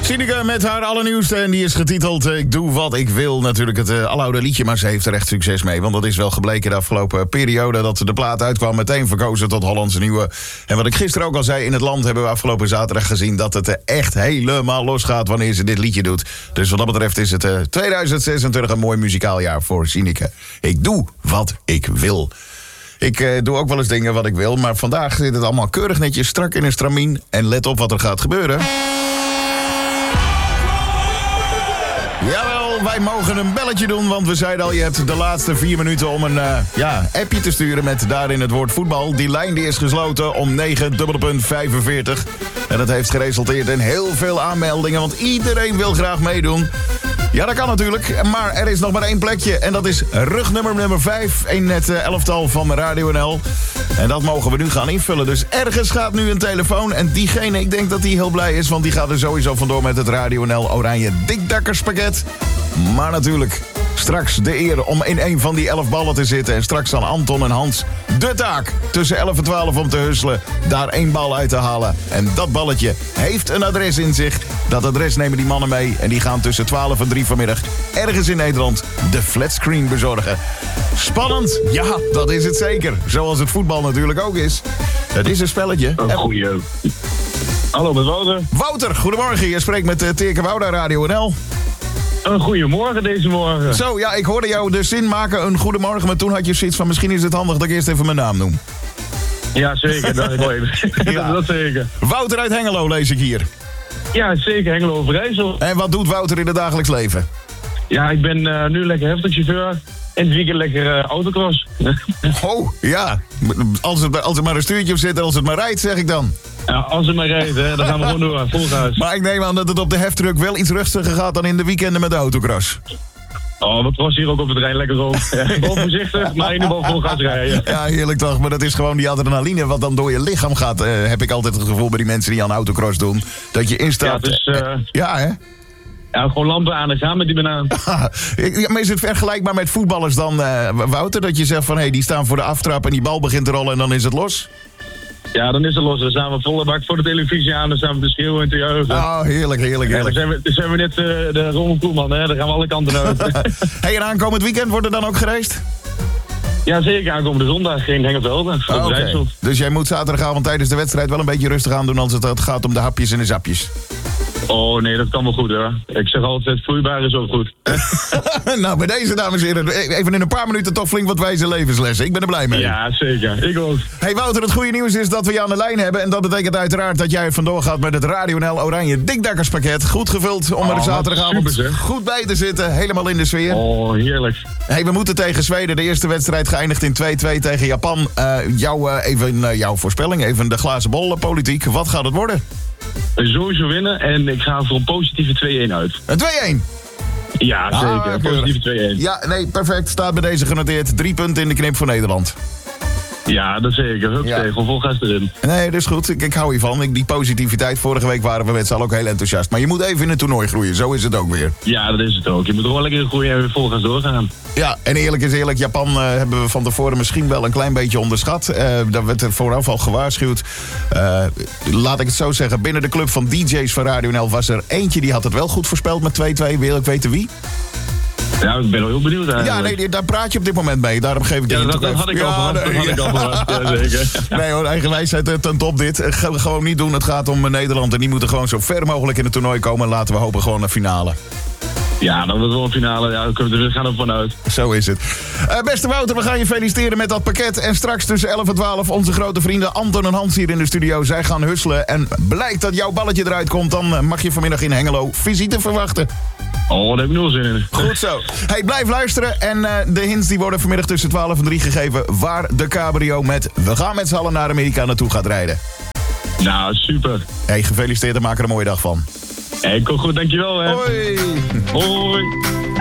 Sineke met haar allernieuwste en die is getiteld Ik doe wat ik wil. Natuurlijk het aloude liedje, maar ze heeft er echt succes mee. Want dat is wel gebleken de afgelopen periode dat de plaat uitkwam. Meteen verkozen tot Hollandse nieuwe. En wat ik gisteren ook al zei, in het land hebben we afgelopen zaterdag gezien dat het echt helemaal losgaat wanneer ze dit liedje doet. Dus wat dat betreft is het 2026 een mooi muzikaal jaar voor Sineke. Ik doe wat ik wil. Ik doe ook wel eens dingen wat ik wil, maar vandaag zit het allemaal keurig netjes strak in een stramien. En let op wat er gaat gebeuren. Jawel, wij mogen een belletje doen, want we zeiden al, je hebt de laatste 4 minuten om een appje te sturen met daarin het woord voetbal. Die lijn die is gesloten om 9:45. En dat heeft geresulteerd in heel veel aanmeldingen, want iedereen wil graag meedoen. Ja, dat kan natuurlijk, maar er is nog maar 1 plekje. En dat is rugnummer 5 in het elftal van Radio NL. En dat mogen we nu gaan invullen. Dus ergens gaat nu een telefoon. En diegene, ik denk dat die heel blij is, want die gaat er sowieso vandoor met het Radio NL Oranje Dikdakkerspakket. Maar natuurlijk, straks de eer om in een van die 11 ballen te zitten. En straks aan Anton en Hans de taak tussen 11 en 12 om te husselen. Daar 1 bal uit te halen. En dat balletje heeft een adres in zich. Dat adres nemen die mannen mee. En die gaan tussen 12 en 3 vanmiddag ergens in Nederland de flatscreen bezorgen. Spannend? Ja, dat is het zeker. Zoals het voetbal natuurlijk ook is. Het is een spelletje. Een goeie. Hallo, met Wouter. Wouter, goedemorgen. Je spreekt met Teerke Wouda, Radio NL. Een goeiemorgen deze morgen. Zo, ja, ik hoorde jou de zin maken, een goedemorgen. Maar toen had je zoiets van, misschien is het handig dat ik eerst even mijn naam noem. Ja, zeker. Dat is wel even. Ja, dat zeker. Wouter uit Hengelo lees ik hier. Ja, zeker. Hengelo Overijssel. En wat doet Wouter in het dagelijks leven? Ja, ik ben nu lekker heftigchauffeur. En het weekend lekker autocross. Oh, ja. Als het maar een stuurtje op zit en als het maar rijdt, zeg ik dan. Ja, als het maar rijdt, hè, dan gaan we gewoon door. Volgas. Maar ik neem aan dat het op de heftruck wel iets rustiger gaat dan in de weekenden met de autocross. Oh, wat was hier ook op het rijden lekker rond. Gewoon voorzichtig, maar in ieder geval vol gas rijden. Ja, heerlijk toch. Maar dat is gewoon die adrenaline wat dan door je lichaam gaat. Heb ik altijd het gevoel bij die mensen die aan autocross doen. Dat je instapt. Ja, dus, ja, hè? Ja, gewoon lampen aan en gaan met die banaan. Maar is het vergelijkbaar met voetballers dan, Wouter? Dat je zegt van, hé, die staan voor de aftrap en die bal begint te rollen en dan is het los? Ja, dan is het los. Dan staan we volle bak voor de televisie aan. Dan staan we te schreeuwen en te juichen. Oh, heerlijk, heerlijk, heerlijk. Ja, dan zijn we net de Ronald Koeman, hè. Dan gaan we alle kanten uit. Hey, en aankomend weekend wordt er dan ook gereisd? Ja, zeker. Aankomende zondag in Hengelvelde. Okay. Dus jij moet zaterdagavond tijdens de wedstrijd wel een beetje rustig aan doen als het gaat om de hapjes en de zapjes. Oh nee, dat kan wel goed hoor. Ik zeg altijd, vloeibaar is ook goed. Nou, bij deze dames en heren, even in een paar minuten toch flink wat wijze levenslessen. Ik ben er blij mee. Ja, zeker. Ik ook. Hey Wouter, het goede nieuws is dat we je aan de lijn hebben. En dat betekent uiteraard dat jij vandoor gaat met het Radio NL Oranje Dikdakkerspakket. Goed gevuld om er zaterdagavond super, goed bij te zitten. Helemaal in de sfeer. Oh, heerlijk. Hey, we moeten tegen Zweden. De eerste wedstrijd geëindigd in 2-2 tegen Japan. Jouw voorspelling, even de glazen bol politiek. Wat gaat het worden? Sowieso winnen en ik ga voor een positieve 2-1 uit. Een 2-1? Ja, zeker. Positieve 2-1. Ja, nee, perfect. Staat bij deze genoteerd. 3 punten in de knip voor Nederland. Ja, dat zeker. Huppatee, gewoon vol gas erin. Nee, dat is goed. Ik hou hiervan. Die positiviteit. Vorige week waren we met z'n allen ook heel enthousiast. Maar je moet even in het toernooi groeien. Zo is het ook weer. Ja, dat is het ook. Je moet er gewoon lekker in groeien en weer vol gas doorgaan. Ja, en eerlijk is eerlijk. Japan hebben we van tevoren misschien wel een klein beetje onderschat. Daar werd er vooraf al gewaarschuwd. Laat ik het zo zeggen. Binnen de club van DJ's van Radio NL was er eentje die had het wel goed voorspeld met 2-2. Wil ik weten wie? Ja, ik ben wel heel benieuwd eigenlijk. Ja, nee, daar praat je op dit moment mee. Daarom geef ik je dat had ik al verwacht. Ja, zeker. Nee hoor, eigen wijsheid ten top dit. Gewoon niet doen. Het gaat om Nederland en die moeten gewoon zo ver mogelijk in het toernooi komen. En laten we hopen gewoon naar finale. Ja, dan wordt het wel een finale. Ja, we gaan er vanuit. Zo is het. Beste Wouter, we gaan je feliciteren met dat pakket. En straks tussen 11 en 12 onze grote vrienden Anton en Hans hier in de studio. Zij gaan husselen. En blijkt dat jouw balletje eruit komt, dan mag je vanmiddag in Hengelo visite verwachten. Oh, daar heb ik nul zin in. Goed zo. Hey, blijf luisteren. En de hints die worden vanmiddag tussen 12 en 3 gegeven waar de cabrio met We gaan met z'n allen naar Amerika naartoe gaat rijden. Nou, super. Hey, gefeliciteerd en maak er een mooie dag van. Hey, kom goed, dankjewel hè. Hoi. Hoi.